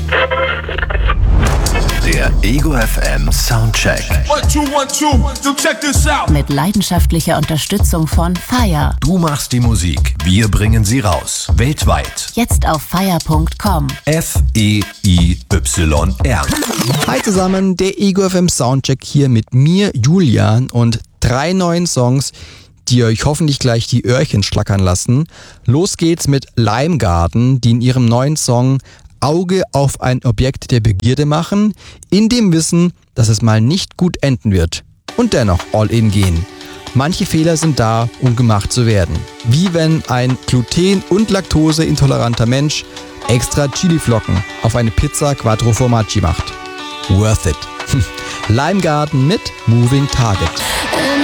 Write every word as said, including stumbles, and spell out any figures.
Der Ego F M Soundcheck. One, two, one, two. So check this out. Mit leidenschaftlicher Unterstützung von Fire. Du machst die Musik, wir bringen sie raus. Weltweit. Jetzt auf fire punkt com. F E I Y R. Hi zusammen, der Ego F M Soundcheck hier mit mir, Julian, und drei neuen Songs, die euch hoffentlich gleich die Öhrchen schlackern lassen. Los geht's mit Lime Garden, die in ihrem neuen Song Auge auf ein Objekt der Begierde machen, in dem Wissen, dass es mal nicht gut enden wird und dennoch all in gehen. Manche Fehler sind da, um gemacht zu werden. Wie wenn ein gluten- und laktoseintoleranter Mensch extra Chiliflocken auf eine Pizza Quattro Formaggi macht. Worth it. Lime Garden mit Moving Target.